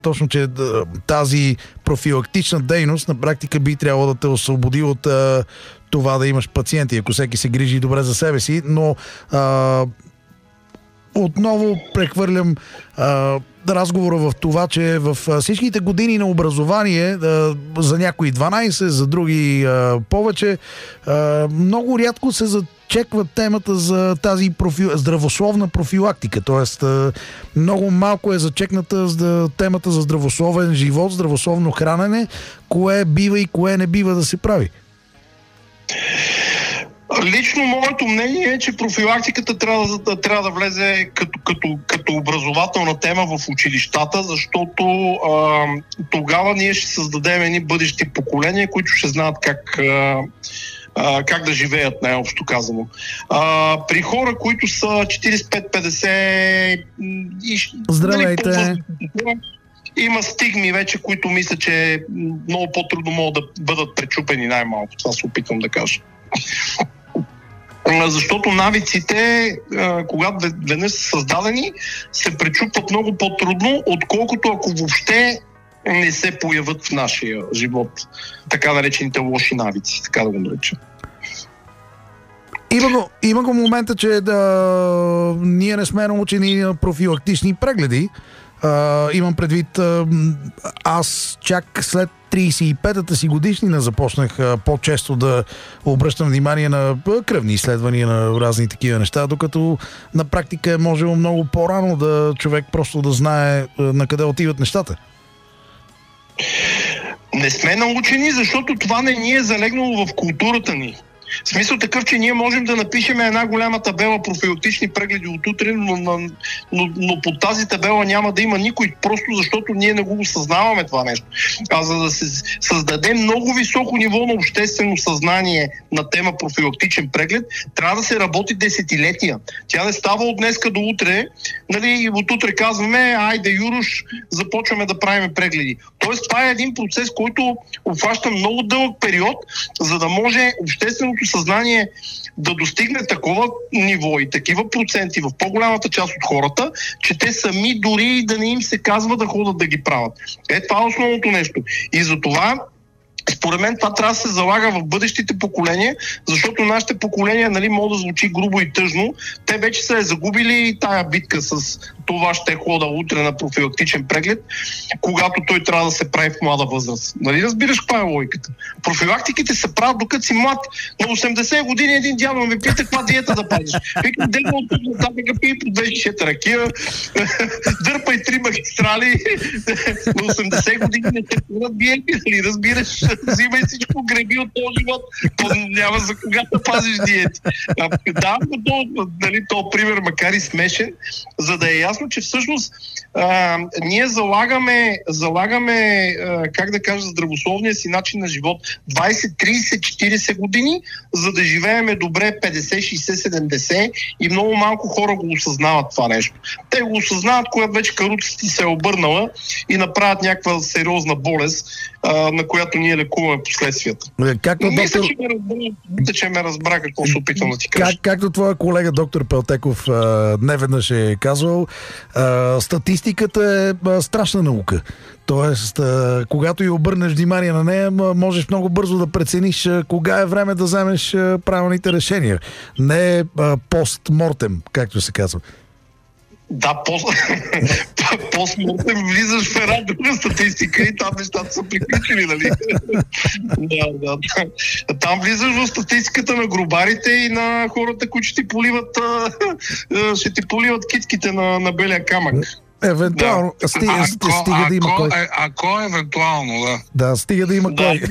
точно, че тази профилактична дейност на практика би трябвало да те освободи от това да имаш пациенти, ако всеки се грижи добре за себе си, но отново прехвърлям разговора в това, че в всичките години на образование, за някои 12, за други повече, много рядко се зачеква темата за тази здравословна профилактика. Тоест, много малко е зачекната темата за здравословен живот, здравословно хранене, кое бива и кое не бива да се прави. Лично моето мнение е, че профилактиката трябва да влезе като образователна тема в училищата, защото тогава ние ще създадем едни бъдещи поколения, които ще знаят как да живеят, най-общо казано. При хора, които са 45-50 Здравейте! Има стигми вече, които мисля, че много по-трудно могат да бъдат пречупени, най-малко. Това се опитвам да кажа. Защото навиците, когато веднъж са създадени, се пречупват много по-трудно, отколкото ако въобще не се появят в нашия живот. Така наречените лоши навици, така да го наречем. Има го момента, че ние не сме научени на профилактични прегледи. Имам предвид, аз чак след 35-та си годишнина започнах по-често да обръщам внимание на кръвни изследвания, на разни такива неща, докато на практика е можело много по-рано да човек просто да знае на къде отиват нещата. Не сме научени, защото това не ни е залегнало в културата ни. В смисъл такъв, че ние можем да напишем една голяма табела профилактични прегледи от утре, но под тази табела няма да има никой, просто защото ние не го осъзнаваме това нещо. А за да се създаде много високо ниво на обществено съзнание на тема профилактичен преглед, трябва да се работи десетилетия. Тя не става от днеска до утре, нали, и от утре казваме, айде Юруш, започваме да правим прегледи. Тоест това е един процес, който обхваща много дълъг период, за да може общественото съзнание да достигне такова ниво и такива проценти в по-голямата част от хората, че те сами дори да не им се казва да ходят да ги правят. Това е основното нещо. И за това според мен това трябва да се залага в бъдещите поколения, защото нашите поколения, нали, могат да звучи грубо и тъжно, те вече са загубили тая битка с това ще хода утре на профилактичен преглед, когато той трябва да се прави в млада възраст. Нали разбираш каква е логиката? Профилактиките се правят докато си млад. На 80 години един дядо ме пита каква диета да пазиш. Викам, дедо от тук нататък пи по 26 ракия, дърпай 3 магистрали, на 80 години не те пълнат диети, нали разбираш? Взимай всичко, греби от този живот, то няма за кога да пазиш диети. Да, нали, то пример, макар и смешен, за да е ясно, че всъщност ние залагаме, как да кажа, здравословния си начин на живот 20, 30, 40 години, за да живееме добре 50, 60, 70 и много малко хора го осъзнават това нещо. Те го осъзнават, когато вече каруцата се е обърнала и направят някаква сериозна болест, на която ние лекуваме последствията. Мисля, че ме разбра какво се опитвам да ти кажа. Както твоя колега доктор Пелтеков неведнъж е казвал, статистиката е страшна наука. Тоест, когато и обърнеш внимание на нея, можеш много бързо да прецениш кога е време да вземеш правилните решения. Не постмортем, както се казва. Да, постмортем влизаш в една друга статистика и там нещата са приключили, нали? Да. Там влизаш в статистиката на гробарите и на хората, които ще ти поливат китките на белия камък. Евентуално. Да. Стига да има кой. Ако евентуално, да. Да, стига да има кой.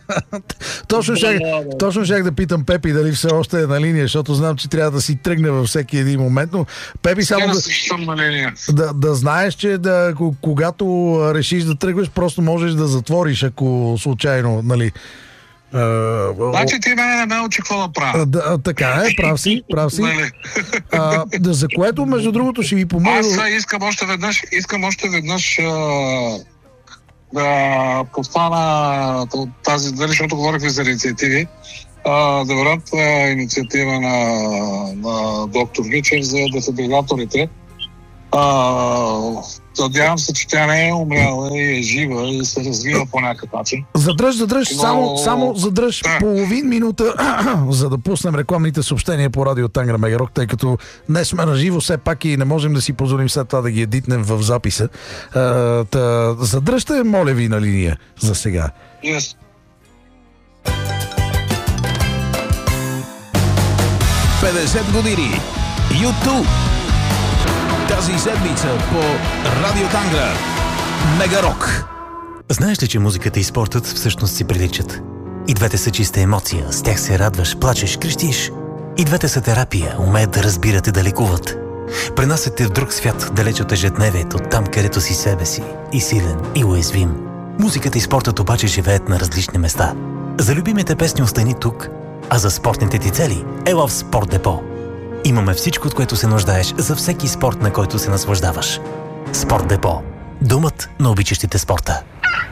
Точно щях да питам Пепи дали все още е на линия, защото знам, че трябва да си тръгне във всеки един момент, но Пепи само да знаеш, че когато решиш да тръгваш, просто можеш да затвориш, ако случайно, нали. Значи ти мене не ме учи какво да правя. Така е, прав си. За което, между другото, ще ви помоля. Аз искам още веднъж да подхвана тази, дали, защото говорихме за инициативи, да върнат инициатива на доктор Вичев за дефибриляторите. Надявам се, че тя не е умряла и е жива и се развива по някакъв начин. Задръж, Но... само задръж половин минута, за да пуснем рекламните съобщения по радио Тангра Мегарок, тъй като днес сме на живо, все пак и не можем да си позволим след това да ги едитнем в записа. Задръжте, моля ви, на линия за сега. Yes. ...50 години YouTube. Тази седмица по Радио Тангра Мегарок. Знаеш ли, че музиката и спортът всъщност си приличат? И двете са чиста емоция, с тях се радваш, плачеш, крещиш. И двете са терапия, умеят да разбират и да лекуват. Пренасят те в друг свят, далеч от ежедневието, там където си себе си, и силен, и уязвим. Музиката и спортът обаче живеят на различни места. За любимите песни остани тук, а за спортните ти цели ела в Спорт Депо. Имаме всичко, от което се нуждаеш за всеки спорт, на който се наслаждаваш. Спорт Депо. Домът на обичащите спорта.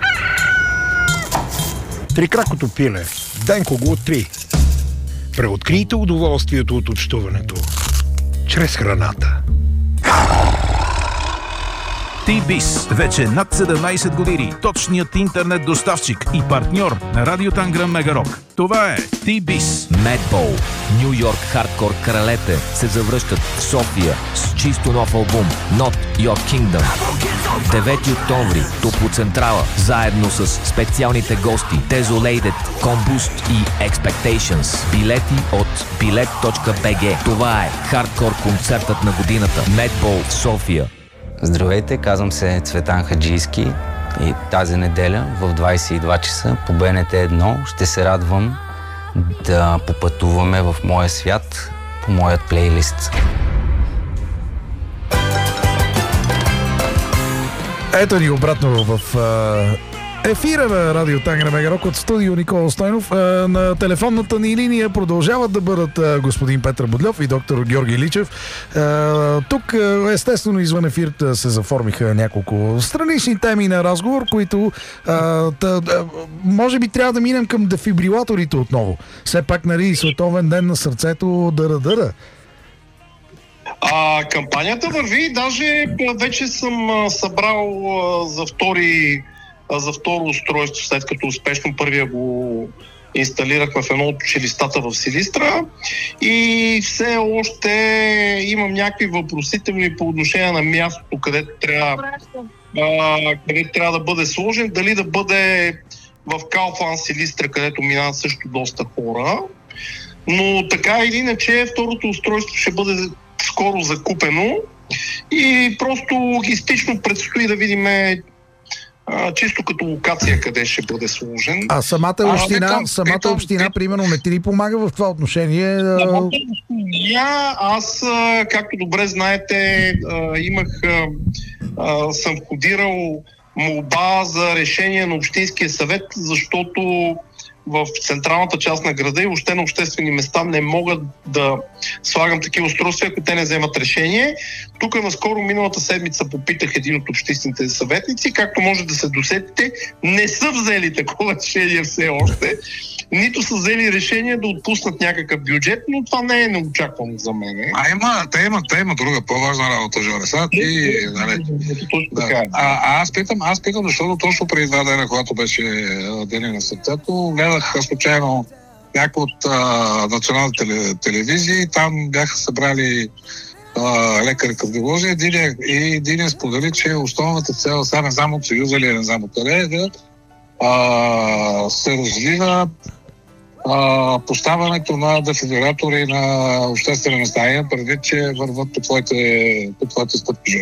Трикракото пиле. Денко го откри. Преоткрийте удоволствието от общуването. Чрез храната. T-Biz. Вече над 17 години. Точният интернет доставчик и партньор на Радио Тангра Мегарок. Това е T-Biz. Madball. Ню Йорк хардкор кралете се завръщат в София с чисто нов албум Not Your Kingdom. 9 октомври Топлоцентрала заедно с специалните гости Desolated, Combust и Expectations. Билети от bilet.bg. Това е хардкор концертът на годината. Madball в София. Здравейте, казвам се Цветан Хаджийски и тази неделя в 22 часа по БНТ 1 ще се радвам да попътуваме в моя свят по моят плейлист. Ето ни обратно в ефира на Радио Тангра Мегарок от студио Никола Стойнов. На телефонната ни линия продължават да бъдат господин Петър Бодльов и доктор Георги Личев. Тук, естествено, извън ефир се заформиха няколко странични теми на разговор, които може би трябва да минем към дефибрилаторите отново. Все пак, нали, Световен ден на сърцето, дъра. Кампанията върви, даже вече съм събрал за второ устройство, след като успешно първия го инсталирахме в едно от училищата в Силистра и все още имам някакви въпросителни по отношение на мястото, където трябва да бъде сложен, дали да бъде в Kaufland Силистра, където минават също доста хора, но така или иначе второто устройство ще бъде скоро закупено и просто логистично предстои да видим чисто като локация къде ще бъде сложен. А самата община, примерно, не ти ли помага в това отношение? Аз, както добре знаете, съм входирал молба за решение на Общинския съвет, защото в централната част на града и въобще на обществени места не могат да слагам такива устройства, ако те не вземат решение. Тук наскоро миналата седмица попитах един от общинските съветници, както може да се досетите, не са взели такова решение все още. Нито са взели решение да отпуснат някакъв бюджет, но това не е неочаквано за мен. Те има друга по-важна работа, Жоре. Аз питам, защото точно преди 2 дена, когато беше Деня на сърцето, гледах случайно някои от националните телевизии, там бяха събрали лекари кардиолози и един сподели, че основната цел, сега не знам от Съюза или не знам от къде, се развива поставянето на дефибрилатори на обществени места. Имам предвид, че върват по твоите стъпки.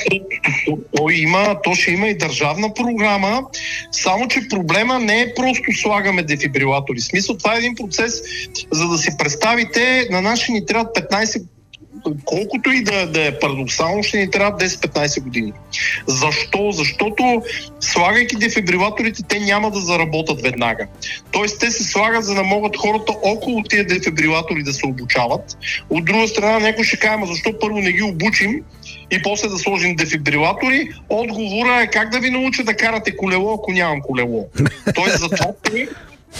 То ще има и държавна програма, само че проблема не е просто слагаме дефибрилатори. В смисъл, това е един процес, за да си представите, на нас ще ни трябват 15, колкото и да е парадоксално, ще ни трябва 10-15 години. Защо? Защото слагайки дефибрилаторите, те няма да заработат веднага. Тоест, те се слагат, за да могат хората около тия дефибрилатори да се обучават. От друга страна, някой ще каже, защо първо не ги обучим и после да сложим дефибрилатори? Отговора е как да ви науча да карате колело, ако нямам колело. Тоест,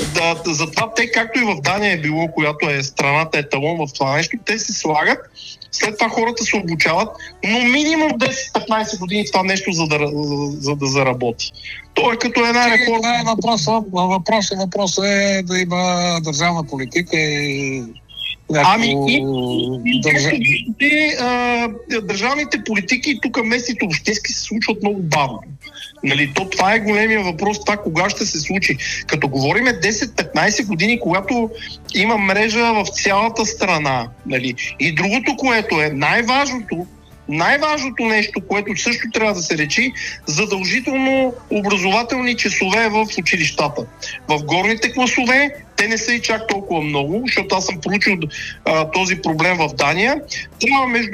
затова те, както и в Дания е било, която е страната еталон в това нещо, те се слагат, след това хората се обучават, но минимум 10-15 години това нещо, за да заработи. То е като една реформа. Въпросът е да има държавна политика и държавните политики и тук местните общински се случват много бавно. Нали, това е големия въпрос, това кога ще се случи. Като говорим 10-15 години, когато има мрежа в цялата страна. Нали. И другото, което е най-важното нещо, което също трябва да се речи, задължително образователни часове в училищата. В горните класове те не са и чак толкова много, защото аз съм проучил този проблем в Дания. Трябва между...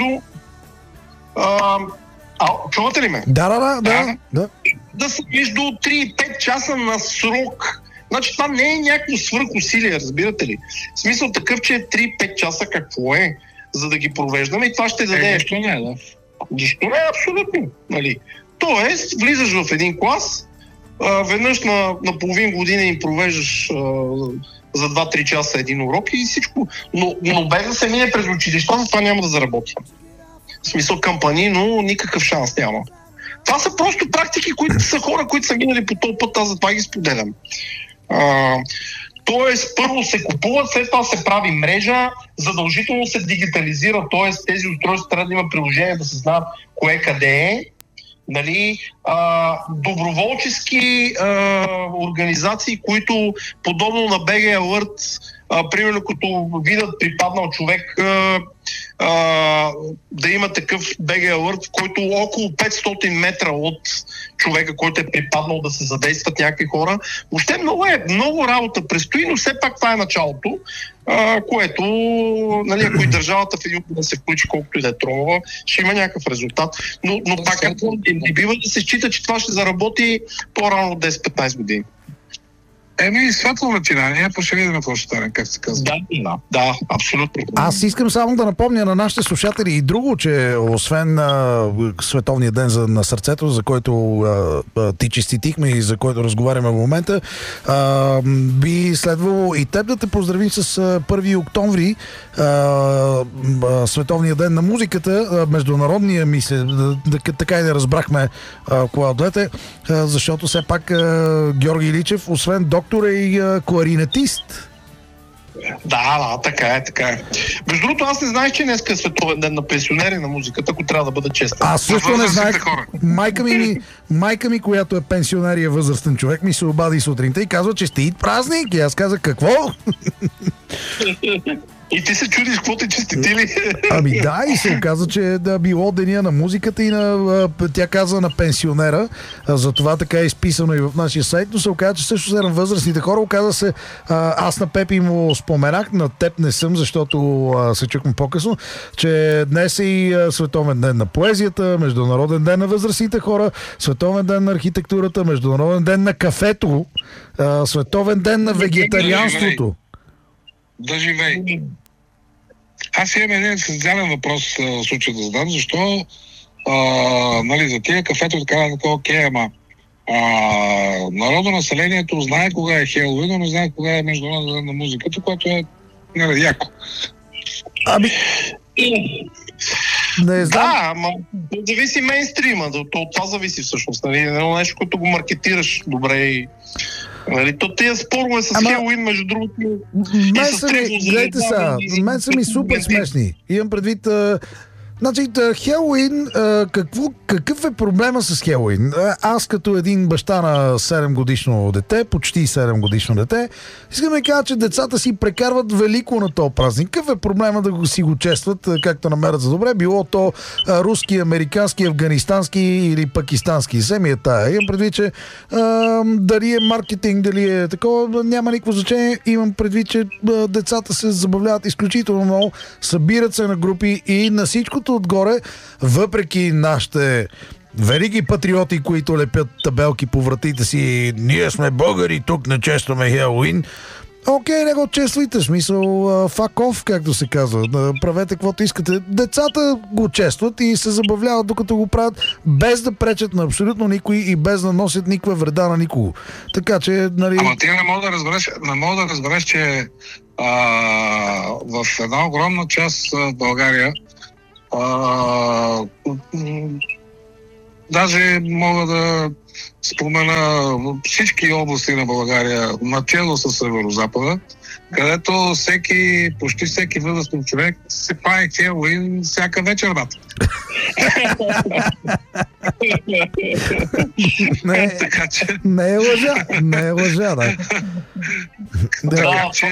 чувате ли ме? Да. Да са между 3 и 5 часа на срок. Значи това не е някакво свръхусилие, разбирате ли? В смисъл такъв, че 3-5 часа какво е, за да ги провеждаме и това ще даде... Нищо не е, да. Нищо не е, абсолютно. Нали? Тоест, влизаш в един клас, веднъж на половин година им провеждаш за 2-3 часа един урок и всичко, но без да се мине през училища, това няма да заработи. В смисъл кампании, но никакъв шанс няма. Това са просто практики, които са хора, които са минали по този път, аз затова ги споделям. Тоест, първо се купуват, след това се прави мрежа, задължително се дигитализира, т.е. тези устройства трябва да има приложение, да се знаят кое къде е. Нали, доброволчески организации, които подобно на BG Alert, примерно като видят припаднал човек, да има такъв BG Alert, в който около 500 метра от човека, който е припаднал, да се задействат някакви хора. Въобще много работа предстои, но все пак това е началото, което, нали, ако и държавата в един да се включи колкото и да е тромова, ще има някакъв резултат. Но пак не бива да се счита, че това ще заработи по-рано от 10-15 години. Светло начинание, ще видим какво ще стане, как се казва. Да, абсолютно. Аз искам само да напомня на нашите слушатели и друго, че освен Световния ден на сърцето, за който ти честитихме и за който разговаряме в момента, би следвало и теб да те поздравим с 1 октомври, Световния ден на музиката, международния, мисля, така и не разбрахме кога от двете, защото все пак Георги Иличев, освен доктор, е и кларинетист. Да, така е. Между другото, аз не знаех, че днес е Световен ден на пенсионери на музиката, ако трябва да бъда честен. Аз също не знаех. Майка ми, която е пенсионер и е възрастен човек, ми се обади сутринта и казва, че сте и празник. И аз казах, какво? И ти се чудиш, какво те честитили? Ами да, и се оказа, че да било деня на музиката и тя каза на пенсионера, затова така е изписано и в нашия сайт, но се оказа, че също са на възрастните хора. Оказа се, аз на Пепи му споменах, на теб не съм, защото се чухме по-късно, че днес е и Световен ден на поезията, Международен ден на възрастните хора, Световен ден на архитектурата, Международен ден на кафето, Световен ден на вегетарианството. Да живей. Аз имам един социален въпрос в случая да задам, защо нали, за тия кафето така окей, ама народонаселението знае кога е Хелуин, но не знае кога е Международен на музиката, което е яко. Ами... Не знам. Да, ама зависи мейнстрима, това зависи всъщност. Нали? Едно нещо, което го маркетираш добре и... Нали, то тия спорове с Хелуин, между другото... Мен са ми супер смешни. Имам предвид... Значи, Хелуин, какъв е проблема с Хелуин? Аз като един баща на 7 годишно дете, почти 7 годишно дете, искам да кажа, че децата си прекарват велико на този празник. Какъв е проблема да си го честват, както намерят за добре? Било то руски, американски, афганистански или пакистански. Вземи е тая. Имам предвид, че дали е маркетинг, дали е такова, няма никакво значение. Имам предвид, че децата се забавляват изключително много, събират се на групи и на всичко отгоре, въпреки нашите велики патриоти, които лепят табелки по вратите си, ние сме българи, тук не честваме Хелуин. Окей, не го чествайте, смисъл fuck off, както се казва. Правете каквото искате. Децата го честват и се забавляват докато го правят, без да пречат на абсолютно никой и без да носят никаква вреда на никого. Така че, нали... Ама ти не мога да разбереш, че в една огромна част в България Даже мога да спомена всички области на България, начело със Северозапада, където почти всеки възрастен човек се прави Хелоуин всяка вечер, бат. Не е лъжа, да. Така че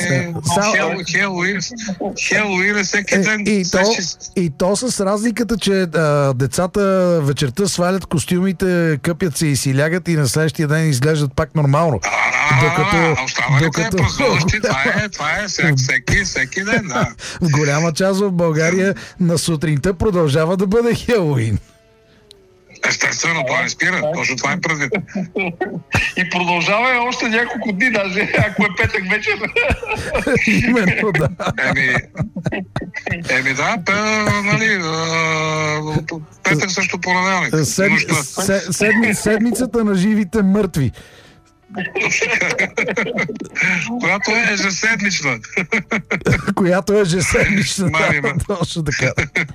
Хелоуин е всеки ден. И то с разликата, че децата вечерта свалят костюмите, къпят се и си лягат и на следващия ден изглеждат пак нормално. Останалите празнуващи, това е всеки ден, да. В голяма част в България на сутринта продължава да бъде Хелоуин. Естествено, това не спира. Точно това е предвид. И продължава още няколко дни, даже ако е петък вечер. Именно, да. Петък също понеделник. Седмицата на живите мъртви. Която е ежеседмична. Която е ежеседмична. Точно така.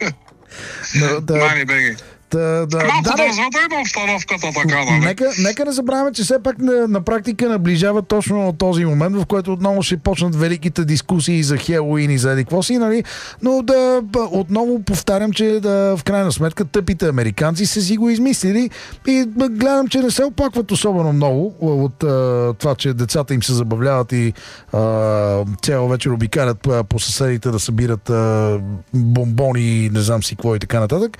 Мани, беги. Малко да развъдайме обстановката така, нали? Нека не забравяме, че все пак на практика наближава точно този момент, в който отново ще почнат великите дискусии за Хелоуин и за какво си, нали? Но отново повтарям, че в крайна сметка тъпите американци са си го измислили и гледам, че не се оплакват особено много от това, че децата им се забавляват и цял вечер обикалят по съседите да събират бомбони и не знам си какво и така нататък.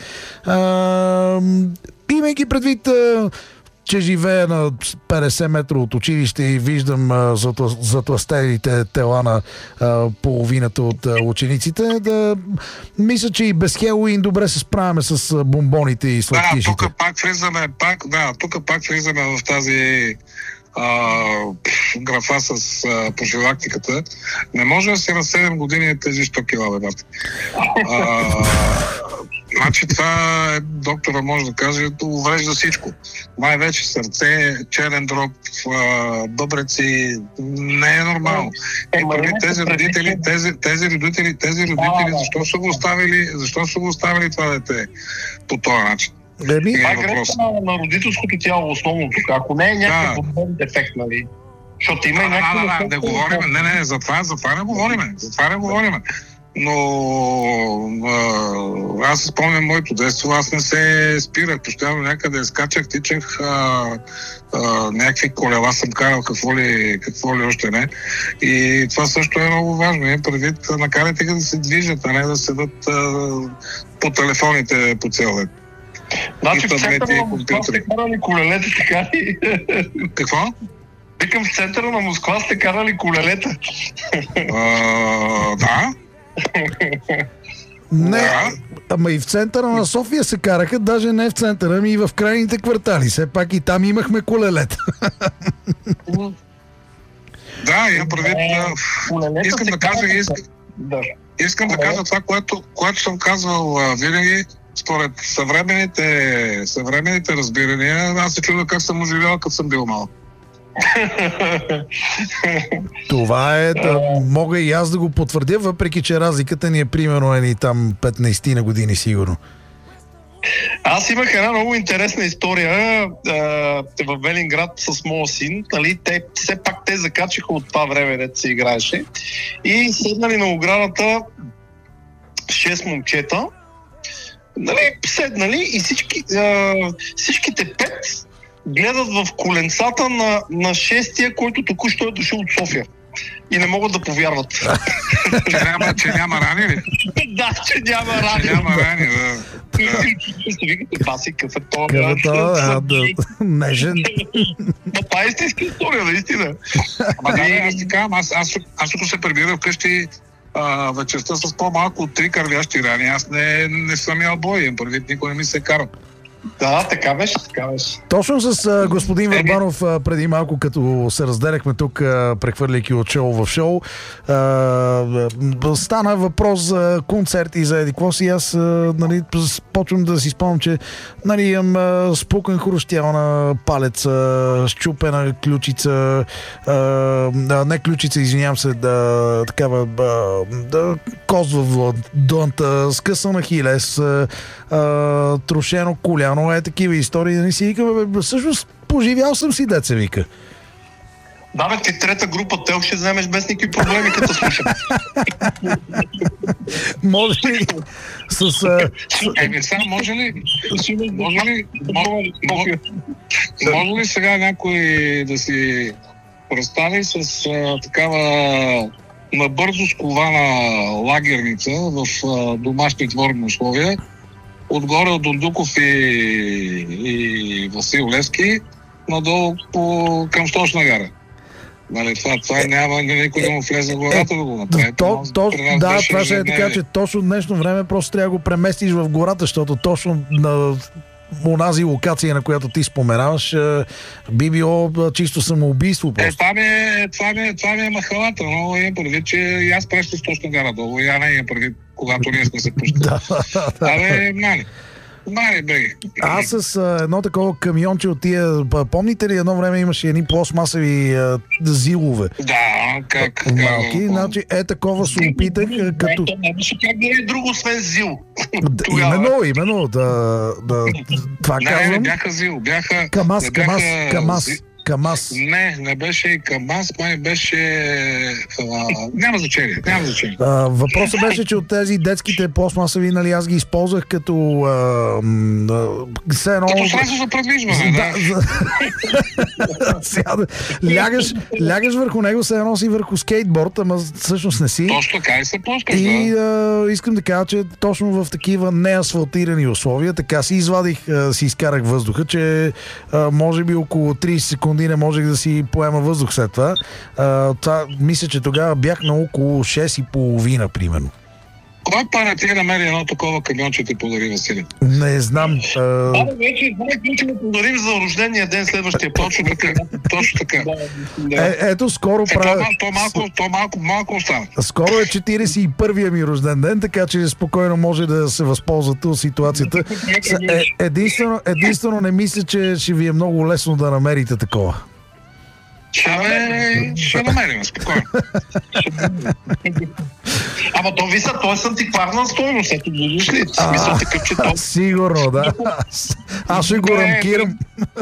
Имайки предвид, че живея на 50 метра от училище и виждам затлъстелите тела на половината от учениците, да мисля, че и без Хелоуин добре се справяме с бомбоните и сладкишите. Тук пак влизаме в тази графа с профилактиката. Не може да си на 7 години тежи 100 кила, бе, значи това доктора може да каже, уврежда всичко. Най-вече сърце, черен дроб, бъбреци, не е нормално. И преди тези родители, защо са го оставили това дете по този начин? Това е грешка на родителското тяло основно тук. Ако не е някакъв подобен дефект, нали? Защото има и някакъв... Не говорим. Не, за това не говорим. Но аз се спомням моето детство, аз не се спирах, постоянно някъде скачах, тичах, някакви колела съм карал, какво ли още не. И това също е много важно. Е предвид, накарайте ги да се движат, а не да седат по телефоните по цял ден. Значи в центъра на Москва сте карали колелета, така ли? Какво? Викам, в центъра на Москва сте карали колелета. Да. Не, ама и в центъра на София се караха, даже не в центъра, ами и в крайните квартали. Все пак и там имахме колелета. Да, я предвид. Искам да кажа това, което съм казвал винаги. Според съвременните разбирания, аз се чудя как съм оживял, като съм бил малък. Това е, мога и аз да го потвърдя, въпреки че разликата ни е примерно едни там 15 на години сигурно. Аз имах една много интересна история в Велинград с моя син. Нали, все пак те закачиха от това време, дето се играеше. И седнали на оградата 6 момчета. Нали, седнали и всичките 5 гледат в коленцата на шестия, който току-що е дошъл от София. И не могат да повярват. Че няма рани ли? Да, че няма рани. Ще викате, баси, какъв е това? Нежен. Това е истинска история, наистина. Аз тук се прибирам вкъщи вечерта с по-малко от 3 кървящи рани. Аз не съм ял бой, предвид никой не ми се кара. Да, така беше. Точно с господин Върбанов преди малко, като се разделяхме тук, прехвърляйки от шоу в шоу, стана въпрос за концерти и за едикво си. Аз почвам да си спомням, че имам спукан хрущял на палец, счупена ключица, не ключица, извинявам се, такава козва в длънта, скъсана хилес, трошено коляно, такива истории. Да не си викаме, всъщност поживял съм си, деца вика. Да, бе, ти трета група тел ще вземеш без никакви проблеми, като слушам. Може ли може ли сега някой да си представи с такава набързо скована лагерница в домашни творни условия, отгоре от Дондуков и Васил Левски, надолу към Сточна гара. Нали, това няма никой да му влезе в главата да го направи. Да, това ще е така, че точно в днешно време просто трябва да го преместиш в гората, защото точно на онази локация, на която ти споменаваш, би било чисто самоубийство. Това ми е махалата, но имам предвид, че и аз преща с Сточна гара долу, и не имам предвид, когато ние сме се пускали. Мали, беги. Аз с едно такова камионче от тия, помните ли, едно време имаше едни пластмасови зилове? Да, как? Малки, значи такова се опитах, като... Нямаше как да е друго, освен зил. Именно, това казвам. Не, бяха зил, бяха... КамАЗ. Не беше и КамАЗ, май беше... Няма значение. Въпросът беше, че от тези детските пластмасови, аз ги използвах като... Като средство за предвижване, лягаш върху него, се едно си върху скейтборд, ама всъщност не си. Точно така и се пускаш, И искам да кажа, че точно в такива неасфалтирани условия, така си извадих, си изкарах въздуха, че може би около 30 секунди не можех да си поема въздух след това. Мисля, че тогава бях на около 6,5, примерно. Кой пана ти намери едно такова камионче ти подари, Василий? Не знам. Вече ще го подарим за рождения ден следващия път. Точно така. Ето, скоро правя... Малко остана. Скоро е 41-я ми рожден ден, така че спокойно може да се възползвате от ситуацията. Единствено не мисля, че ще ви е много лесно да намерите такова. Ще намерим, спокойно. Ама то виса, той е антикварна стойност, ето будеш ли? Смисъл такъв, че то... Сигурно, да. Аз ще го рамкирам.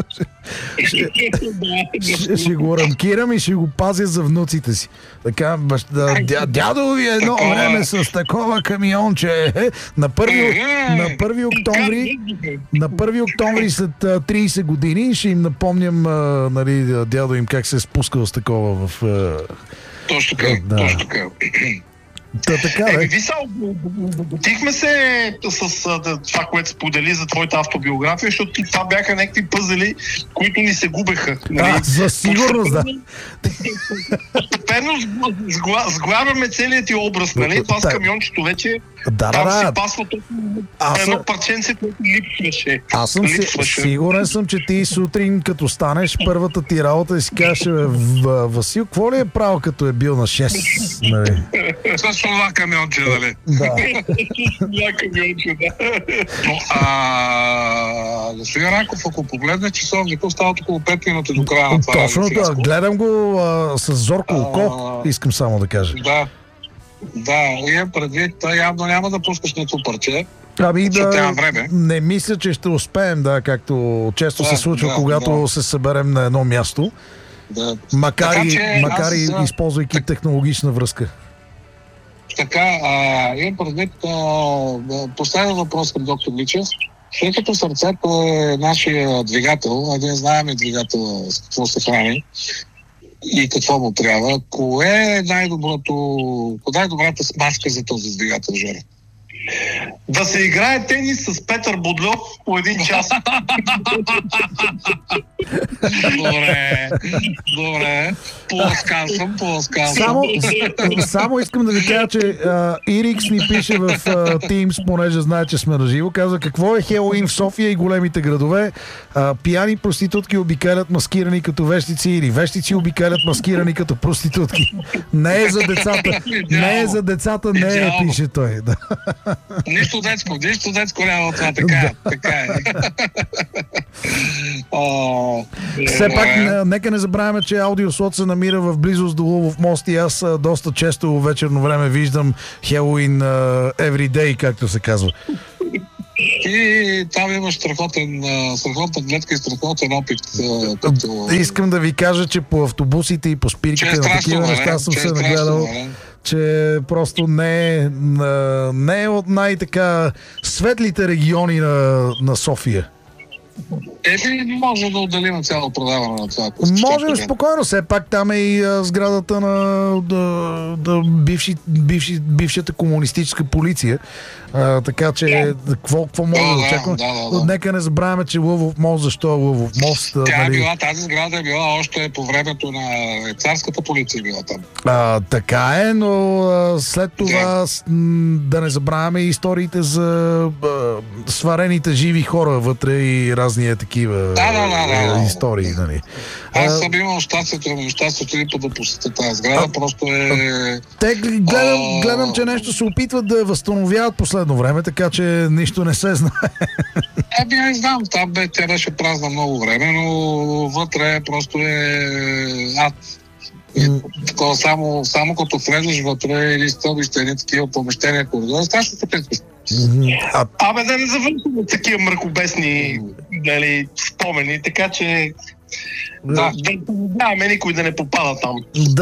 Ще го рамкирам и ще го пазя за внуците си. Така, дядо ви едно време с такова камионче. На 1 октомври след 30 години ще им напомням, дядо им как се е спускал с такова в... Точно така. Виса, дотихме се с това, което сподели за твоята автобиография, защото това бяха някакви пъзели, които ни се губеха. За сигурност, да. Постепенно сглавяме целият ти образ, нали? Това с камиончето вече там си пасва едно парченце, което липсваше. Аз съм сигурен съм, че ти сутрин, като станеш, първата ти работа и си кажеш, Васил, какво ли е правил, като е бил на 6? С това камионче, нали? Да. Това камионче, да. Господин Раков, ако погледне часовника, остават около 5 минути до края на това. Точно, да. Гледам го с зорко око, искам само да кажа. Да, имам предвид, явно няма да пускаш нито парче. Не мисля, че ще успеем, както често се случва, когато се съберем на едно място. Макар и използвайки технологична връзка. Така, имам предвид последен въпрос към доктор Личев. Тъй като сърцето е нашия двигател, един знаем двигател с какво се храни и какво му трябва, кое е най-добрата смазка за този двигател, Жоре? Да се играе тенис с Петър Бодлев по 1 час. Добре. Поласкан съм. Само искам да ви кажа, че Ирикс ни пише в Teams, понеже знае, че сме на живо. Казва, какво е Хелоуин в София и големите градове? Пияни проститутки обикалят маскирани като вещици или вещици обикалят маскирани като проститутки. Не е за децата. Не е, пише той. Да. Нищо детско няма това, така е. Все пак, нека не забравяме, че аудиослот се намира в близост до Лъвов мост и аз доста често вечерно време виждам Хелоуин everyday, както се казва. И там имаш страхотна гледка и страхотен опит. Искам да ви кажа, че по автобусите и по спирките на такива неща съм се нагледал, че просто не е от най-така светлите региони на София. Може да отделим цяло продаване на това. Можем спокойно, все пак там е и сградата на бившата комунистическа полиция. Така че, какво може да очакваме? Нека не забравяме, че Лъвов мост, защо е Лъвов мост? Тази сграда е била още по времето на царската полиция била там. Така е, но след това да не забравяме историите за сварените живи хора вътре и разни такива истории. Нали. Аз съм имал щастието и да посетя тази сграда, просто е... Те гледам, че нещо се опитват да възстановяват последно време, така че нищо не се знае. Не знам, там тя беше празна много време, но вътре просто е ад. Такова само като влезеш вътре или стълбище, едни такива помещения, коридори, страшно се петваш. Да не завършим такива мракобесни спомени, така че да никой да не попада там.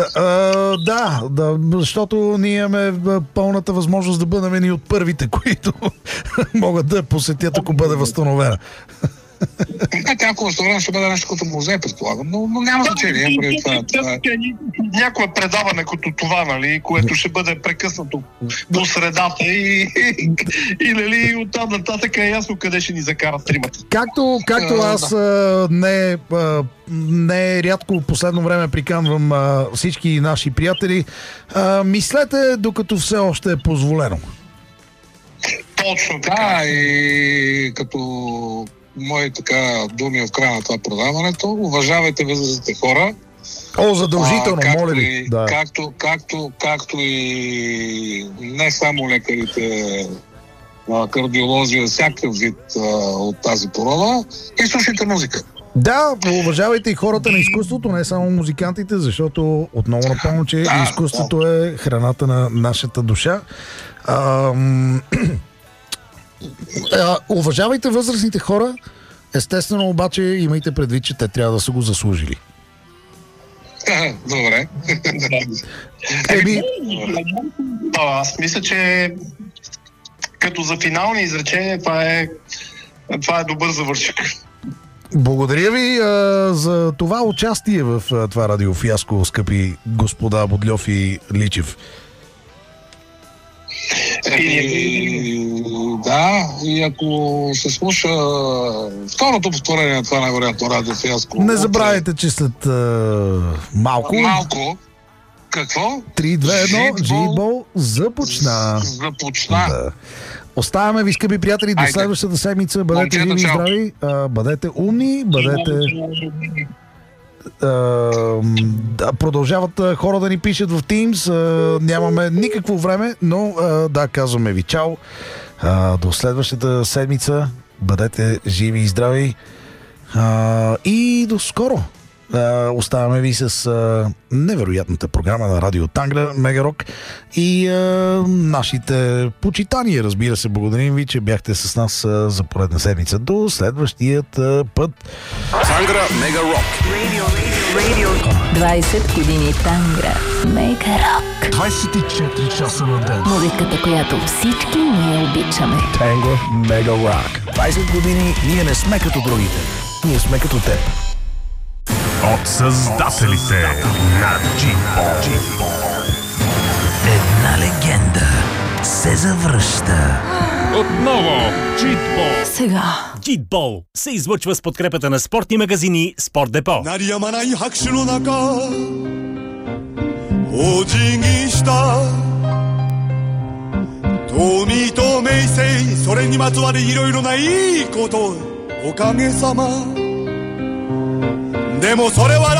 Да, защото ние имаме пълната възможност да бъдем едни от първите, които могат да посетят, ако бъде възстановена. Ако възстановена ще бъде нещо като музей, предполагам, но няма значение. Някое предаване като това, нали, което ще бъде прекъснато по средата и оттам нататък е ясно къде ще ни закарат тримата. Както аз не рядко в последно време приканвам всички наши приятели, мислете докато все още е позволено. Точно така. Да, и като мои думи в края на това продаването, уважавайте възрастните хора. Задължително, моля ви. Да. Както и не само лекарите, кардиолози, всякакъв вид от тази порода, и слушайте музика. Да, уважавайте и хората на изкуството, не само музикантите, защото отново напомням, че изкуството е храната на нашата душа. Уважавайте възрастните хора, естествено обаче имайте предвид, че те трябва да са го заслужили. Добре. Аз мисля, че като за финални изречения това е добър завършек. Благодаря ви за това участие в това радиофиаско, скъпи господа Бодльов и Личев. И ако се слуша второто повторение на това най-вероятно радиофиаско... Не забравяйте, че след малко... Какво? 3-2-1, Джибол започна. Да. Оставяме ви, скъпи приятели, до следващата седмица. Бъдете живи и здрави, бъдете умни, бъдете... продължават хора да ни пишат в Teams. Нямаме никакво време, но казваме ви чао. До следващата седмица. Бъдете живи и здрави. И до скоро. Оставяме ви с невероятната програма на Радио Тангра, Мегарок и нашите почитания. Разбира се, благодарим ви, че бяхте с нас за поредна седмица. До следващият път. Тангра Мегарок. 20 години Тангра Мегарок. 24 часа на ден. Музиката, която всички ние обичаме. Тангра Мегарок. 20 години ние не сме като другите. Ние сме като теб. От създателите на Джипо. Една легенда се завръща. Отново Джипо. Сега. Джитбол се излъчва с подкрепата на спортни магазини Спорт Депо. 鳴りやまない拍手の中お辞儀した富と名声それにまつわるいろいろないいことおかげさまでもそれは